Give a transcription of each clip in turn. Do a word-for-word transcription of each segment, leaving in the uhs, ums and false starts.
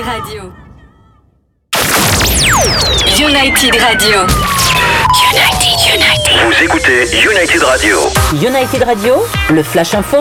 Radio. United Radio. United, United. Vous écoutez United Radio. United Radio, le Flash Info.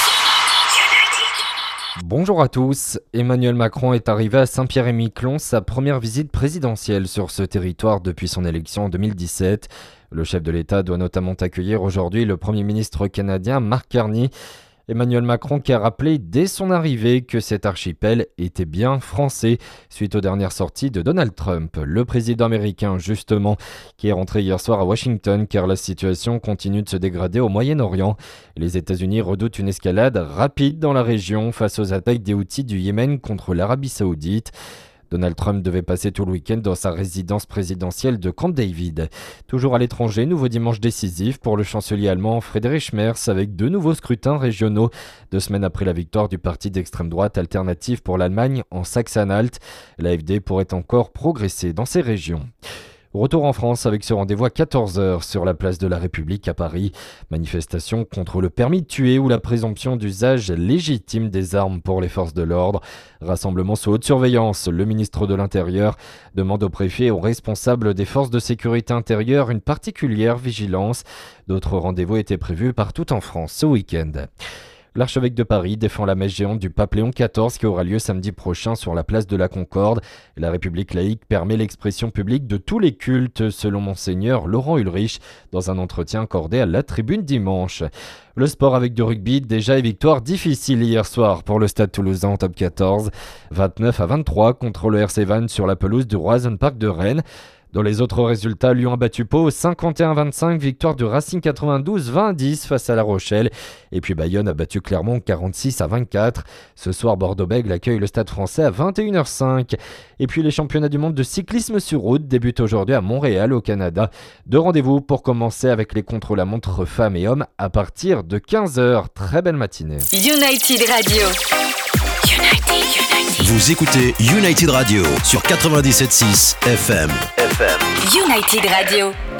Bonjour à tous. Emmanuel Macron est arrivé à Saint-Pierre-et-Miquelon, sa première visite présidentielle sur ce territoire depuis son élection en deux mille dix-sept. Le chef de l'État doit notamment accueillir aujourd'hui le Premier ministre canadien Mark Carney. Emmanuel Macron qui a rappelé dès son arrivée que cet archipel était bien français suite aux dernières sorties de Donald Trump, le président américain justement, qui est rentré hier soir à Washington car la situation continue de se dégrader au Moyen-Orient. Les États-Unis redoutent une escalade rapide dans la région face aux attaques des Houthis du Yémen contre l'Arabie Saoudite. Donald Trump devait passer tout le week-end dans sa résidence présidentielle de Camp David. Toujours à l'étranger, nouveau dimanche décisif pour le chancelier allemand Friedrich Merz avec deux nouveaux scrutins régionaux. Deux semaines après la victoire du parti d'extrême droite Alternative pour l'Allemagne en Saxe-Anhalt, l'A F D pourrait encore progresser dans ces régions. Retour en France avec ce rendez-vous à quatorze heures sur la place de la République à Paris. Manifestation contre le permis de tuer ou la présomption d'usage légitime des armes pour les forces de l'ordre. Rassemblement sous haute surveillance. Le ministre de l'Intérieur demande au préfet et aux responsables des forces de sécurité intérieure une particulière vigilance. D'autres rendez-vous étaient prévus partout en France ce week-end. L'archevêque de Paris défend la messe géante du pape Léon quatorze qui aura lieu samedi prochain sur la place de la Concorde. La République laïque permet l'expression publique de tous les cultes, selon Monseigneur Laurent Ulrich, dans un entretien accordé à la Tribune dimanche. Le sport avec du rugby, déjà une victoire difficile hier soir pour le Stade Toulousain en top quatorze. vingt-neuf à vingt-trois contre le R C Vannes sur la pelouse du Roison Park de Rennes. Dans les autres résultats, Lyon a battu Pau cinquante et un à vingt-cinq, victoire du Racing quatre-vingt-douze vingt à dix face à La Rochelle. Et puis Bayonne a battu Clermont quarante-six à vingt-quatre. Ce soir, Bordeaux-Bègles accueille le Stade Français à vingt et une heures cinq. Et puis les championnats du monde de cyclisme sur route débutent aujourd'hui à Montréal au Canada. Deux rendez-vous pour commencer avec les contre-la-montre femmes et hommes à partir de quinze heures. Très belle matinée. United Radio. United, United. Vous écoutez United Radio sur quatre-vingt-dix-sept virgule six F M. F M. United Radio.